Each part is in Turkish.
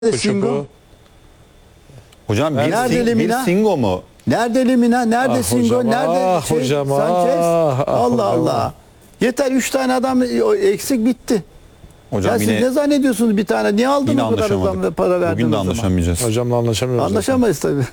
Singo? Hocam Nerede bir Lemina? Singo mu? Nerede Lemina? Nerede Singo? hocam, Nerede hocam, Sanchez? Allah hocam. Allah. Yeter 3 tane adam eksik bitti. Hocam Ya siz yine ne zannediyorsunuz bir tane? Niye aldın yine o kadar adamla anlaşamadık. para verdin Bugün de o zaman? anlaşamayacağız. Hocamla anlaşamıyoruz. Anlaşamayız tabii.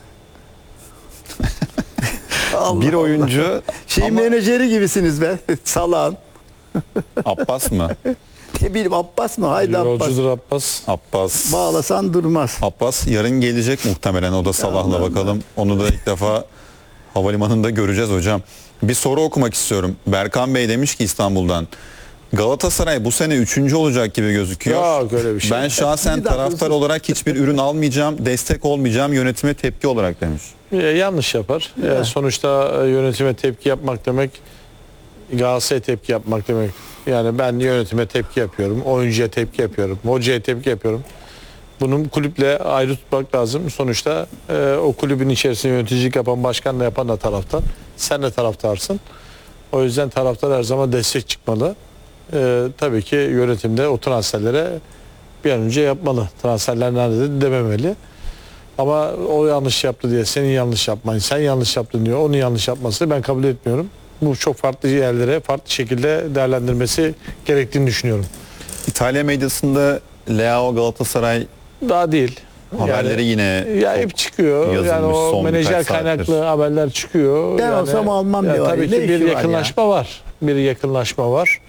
Allah Bir oyuncu ama menajeri gibisiniz be. Salağın. Abbas mı? Ne bileyim Abbas mı? Haydi Abbas. Yolcudur Abbas. Abbas. Bağlasan durmaz. Abbas yarın gelecek muhtemelen, o da Salah'la Allah bakalım. Onu da ilk defa havalimanında göreceğiz hocam. Bir soru okumak istiyorum. Berkan Bey demiş ki İstanbul'dan, Galatasaray bu sene 3. olacak gibi gözüküyor. Yok öyle bir şey. Ben şahsen Bir dakika, taraftar olarak hiçbir ürün almayacağım, destek olmayacağım, yönetime tepki olarak demiş. Yanlış yapar. Sonuçta yönetime tepki yapmak demek Galatasaray'a tepki yapmak demek. Yani ben yönetime tepki yapıyorum, oyuncuya tepki yapıyorum, hocaya tepki yapıyorum. Bunun kulüple ayrı tutmak lazım. Sonuçta o kulübün içerisinde yöneticilik yapan, başkan da yapan da taraftar. Sen de taraftarsın. O yüzden taraftar her zaman destek çıkmalı. Tabii ki yönetimde o transferlere bir an önce yapmalı. Transferler nerede dememeli. Ama o yanlış yaptı diye senin yanlış yapman, sen yanlış yaptın diyor, onun yanlış yapmasını ben kabul etmiyorum. Bu çok farklı yerlere farklı şekilde değerlendirmesi gerektiğini düşünüyorum. İtalya medyasında Leao Galatasaray Daha değil. haberleri yine Ya hep çıkıyor. yazılmış Yani o son menajer birkaç saattir. kaynaklı haberler çıkıyor. Ben olsam almam diyor. Tabii Ne ki bir işi var yakınlaşma var. Bir yakınlaşma var.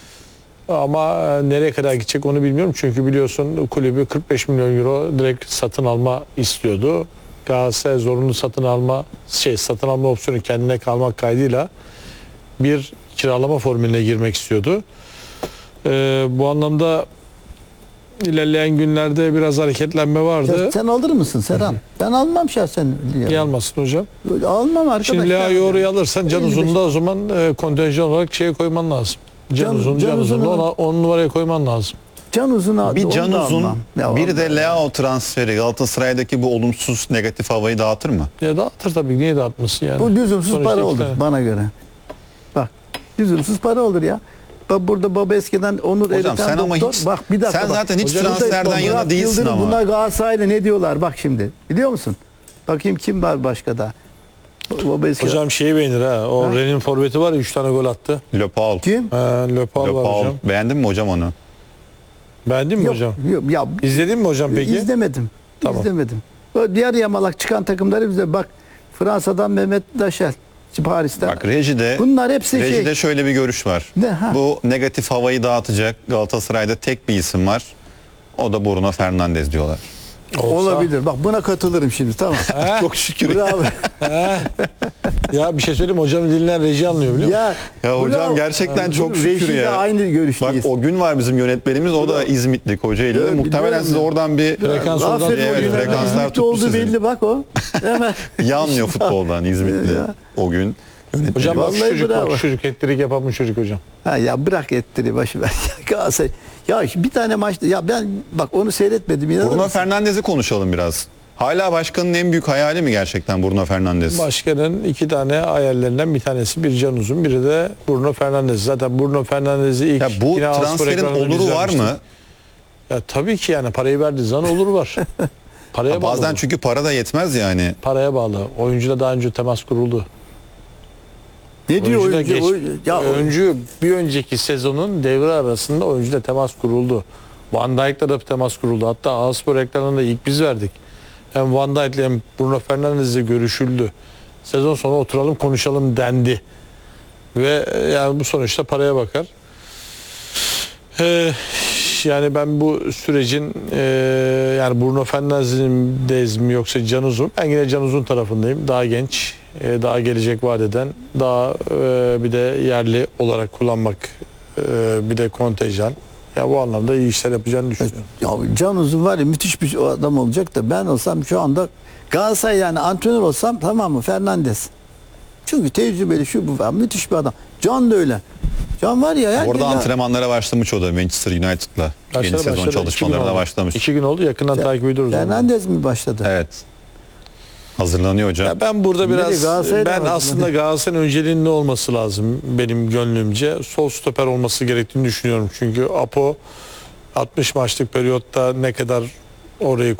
Ama nereye kadar gidecek onu bilmiyorum. Çünkü biliyorsun kulübü 45 milyon euro direkt satın alma istiyordu. Galatasaray zorunlu satın alma opsiyonu kendine kalmak kaydıyla bir kiralama formülüne girmek istiyordu. Bu anlamda ilerleyen günlerde biraz hareketlenme vardı. Sen alır mısın Serhan? Ben almam şahsen. Niye almasın hocam? Almam arkadaşlar. Şimdi Leao'yu oraya alırsan Can 55. Uzun'da o zaman kontenjan olarak şeye koyman lazım. Can Uzun'u Uzun'u 10 numaraya koyman lazım. Can Uzun'u bir Can onu da Uzun, almam. Ya bir de vallahi. Leao transferi Galatasaray'daki bu olumsuz negatif havayı dağıtır mı? Ya dağıtır tabii. Niye dağıtmasın yani? Bu lüzumsuz Sonuçta para iki olur tane. bana göre. Bak lüzumsuz para olur ya. Bak burada baba eskiden Onur Hocam eriten sen ama doktor. hiç, Bak bir dakika sen bak. zaten hiç Hocam, transferden Murat yana değilsin Yıldırım, ama. Bunlar Galatasaray'la ne diyorlar bak şimdi. Biliyor musun? Bakayım kim var başka da. Baba eskiden. Hocam şeyi beğenir ha. O Ha? Ren'in forveti var ya 3 tane gol attı. Le Paul. Kim? Le Paul var hocam. Beğendin mi hocam onu? Beğendin mi Yok, hocam? yok, ya İzledin mi hocam peki? İzlemedim. Tamam. İzlemedim. O diğer yamalak çıkan takımları bize bak. Fransa'dan Mehmet Daşel. Paris'ten. Bak rejide, Bunlar hepsi rejide şöyle bir görüş var. Ne, ha? Bu negatif havayı dağıtacak Galatasaray'da tek bir isim var. O da Bruno Fernandes diyorlar. Olabilir. Bak buna katılırım şimdi. Tamam. Çok şükür. Bravo. Ya bir şey söyleyeyim mi? Hocam dilinden reji anlıyor biliyor musun? Ya hocam bravo. gerçekten çok şükür Rejiyle ya. aynı Bak görüşteyiz. o gün var bizim yönetmenimiz, o da İzmitli Kocaeli'de. Evet, Muhtemelen biliyorum siz ya. oradan bir Frekans oradan Aferin evet, o güne. frekanslar İzmitli tuttu olduğu sizi. belli bak o. Hemen. yanmıyor futboldan İzmitli Ya. o gün. Yönetmeni. Hocam bak şu Vallahi çocuk bravo. bak şu çocuk ettirik yapan bu çocuk hocam. Ha ya bırak ettiri başı ver. Galatasaray. Ya bir tane maçta ya ben bak onu seyretmedim. İnanır Bruno mısın? Fernandes'i konuşalım biraz. Hala başkanın en büyük hayali mi gerçekten Bruno Fernandes? Başkanın 2 tane hayallerinden bir tanesi bir Can Uzun, biri de Bruno Fernandes. Zaten Bruno Fernandes'i ilk Ya bu yine Avrupa transferin ekranında biz oluru var mı? vermiştik. Ya tabii ki yani parayı verdiği zaman olur var. Paraya bağlı. Bazen çünkü para da yetmez yani. Paraya bağlı. Oyuncuyla daha önce temas kuruldu. Ne diyor Oyuncuyla oyuncu? Ya oyuncu bir önceki sezonun devre arasında oyuncuyla temas kuruldu. Van Dijk'la da temas kuruldu. Hatta Ağustos ekranında ilk biz verdik. Hem Van Dijk'le hem Bruno Fernandes'le görüşüldü. Sezon sonu oturalım konuşalım dendi. Ve yani bu sonuçta paraya bakar. Yani ben bu sürecin yani Bruno Fernandes'in mi yoksa Can Uzun, ben yine Can Uzun tarafındayım. Daha genç, daha gelecek vaat eden, daha bir de yerli olarak kullanmak, bir de kontenjan. Ya bu anlamda iyi işler yapacağını düşünüyorum. Ya Can Uzun var ya müthiş bir adam olacak da ben olsam şu anda Galatasaray yani antrenör olsam tamam mı Fernandes. Çünkü tecrübeli şu bu falan müthiş bir adam. Can da öyle. Can var ya. Orada ya. antrenmanlara başlamış o da Manchester United'la. Yeni sezon çalışmalarına başlamış. 2 gün oldu. Yakından takip ediyoruz. Fernandes mi başladı? Evet. Hazırlanıyor hocam. Ya ben burada biraz Galatasaray'da ben var aslında zaten. Galatasaray'ın önceliğinin ne olması lazım benim gönlümce? Sol stoper olması gerektiğini düşünüyorum. Çünkü Apo 60 maçlık periyotta ne kadar orayı